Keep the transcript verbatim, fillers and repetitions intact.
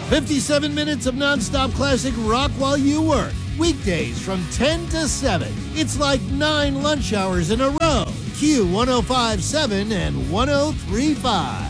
fifty-seven minutes of nonstop classic rock while you work. Weekdays from ten to seven. It's like nine lunch hours in a row. Q one oh five point seven and one oh three point five.